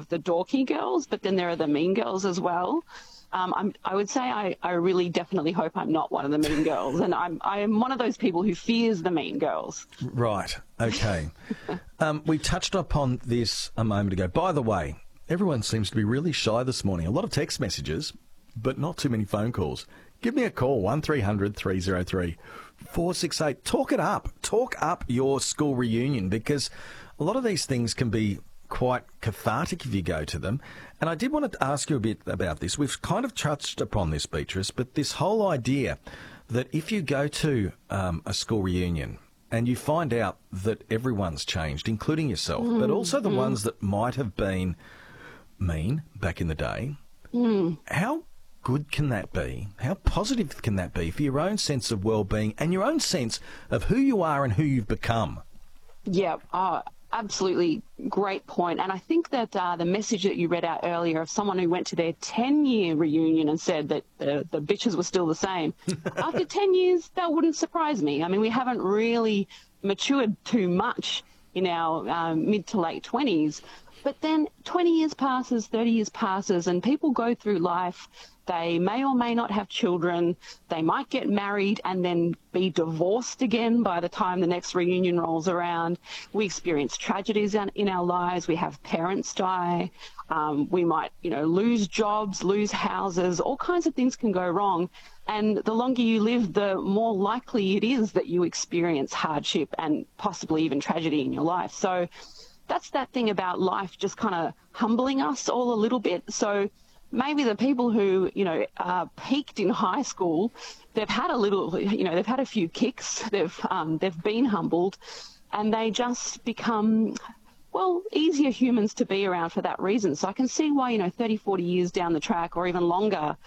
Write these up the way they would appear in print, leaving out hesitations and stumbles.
of the dorky girls, but then there are the mean girls as well. I would say I really definitely hope I'm not one of the mean girls, and I'm one of those people who fears the mean girls. Right, okay. We touched upon this a moment ago. By the way, everyone seems to be really shy this morning. A lot of text messages, but not too many phone calls. Give me a call, 1300 303 468. Talk it up. Talk up your school reunion, because a lot of these things can be quite cathartic if you go to them. And I did want to ask you a bit about this. We've kind of touched upon this, Beatrice, but this whole idea that if you go to a school reunion and you find out that everyone's changed, including yourself, but also the ones that might have been mean back in the day, how good can that be? How positive can that be for your own sense of well-being and your own sense of who you are and who you've become? Yeah, absolutely great point. And I think that the message that you read out earlier of someone who went to their 10-year reunion and said that the bitches were still the same, after 10 years, that wouldn't surprise me. I mean, we haven't really matured too much in our mid to late 20s. But then 20 years passes, 30 years passes, and people go through life. They may or may not have children. They might get married and then be divorced again by the time the next reunion rolls around. We experience tragedies in our lives. We have parents die. We might, lose jobs, lose houses. All kinds of things can go wrong. And the longer you live, the more likely it is that you experience hardship and possibly even tragedy in your life. So that's that thing about life just kind of humbling us all a little bit. So maybe the people who, peaked in high school, they've had a little, they've had a few kicks, they've been humbled, and they just become, easier humans to be around for that reason. So I can see why, 30, 40 years down the track or even longer,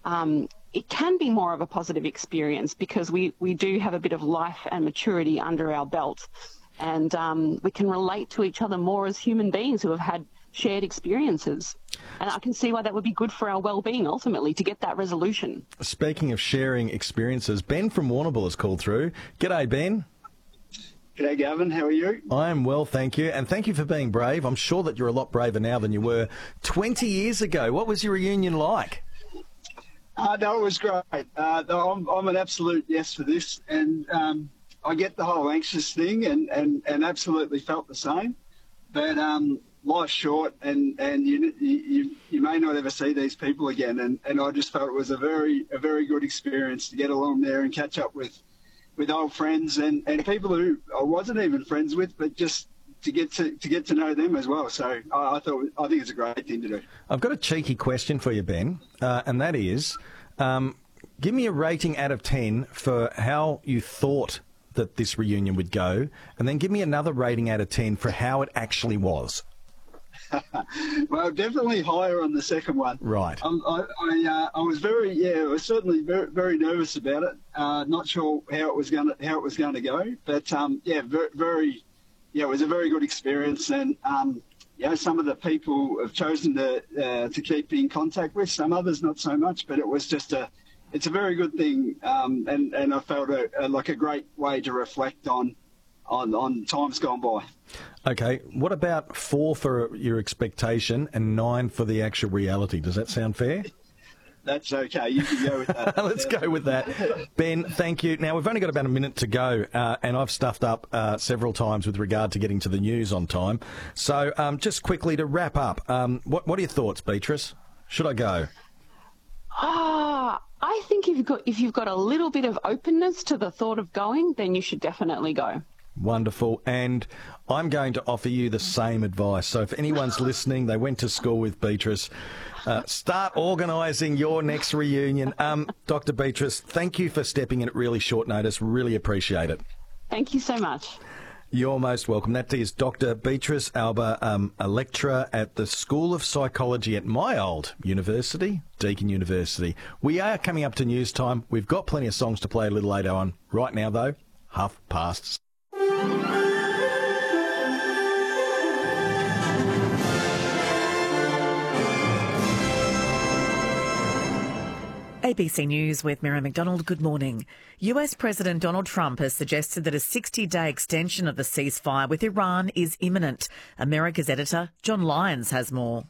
it can be more of a positive experience because we do have a bit of life and maturity under our belt. And we can relate to each other more as human beings who have had shared experiences. And I can see why that would be good for our well-being, ultimately, to get that resolution. Speaking of sharing experiences, Ben from Warrnambool has called through. G'day, Ben. G'day, Gavin. How are you? I am well, thank you. And thank you for being brave. I'm sure that you're a lot braver now than you were 20 years ago. What was your reunion like? No, it was great. I'm an absolute yes for this. And I get the whole anxious thing and absolutely felt the same. But life's short and you may not ever see these people again. And I just felt it was a very good experience to get along there and catch up with old friends and people who I wasn't even friends with, but just to get to know them as well. So I think it's a great thing to do. I've got a cheeky question for you, Ben, and that is, give me a rating out of 10 for how you thought that this reunion would go, and then give me another rating out of 10 for how it actually was. Well, definitely higher on the second one. Right. I was I was certainly very nervous about it. Not sure how it was going to go, but it was a very good experience, and some of the people have chosen to keep in contact with, some others not so much, but it was just it's a very good thing, and I felt like a great way to reflect on times gone by. Okay, what about 4 for your expectation and 9 for the actual reality? Does that sound fair? That's okay. You can go with that. Let's go with that. Ben, thank you. Now, we've only got about a minute to go, and I've stuffed up several times with regard to getting to the news on time. So just quickly to wrap up, what are your thoughts, Beatrice? Should I go? I think if you've got a little bit of openness to the thought of going, then you should definitely go. Wonderful. And I'm going to offer you the same advice. So if anyone's listening, they went to school with Beatrice, start organising your next reunion. Dr. Beatrice, thank you for stepping in at really short notice. Really appreciate it. Thank you so much. You're most welcome. That is Dr. Beatrice Alba, a lecturer at the School of Psychology at my old university, Deakin University. We are coming up to news time. We've got plenty of songs to play a little later on. Right now, though, 6:30. ABC News with Mary McDonald. Good morning. US President Donald Trump has suggested that a 60-day extension of the ceasefire with Iran is imminent. America's editor John Lyons has more.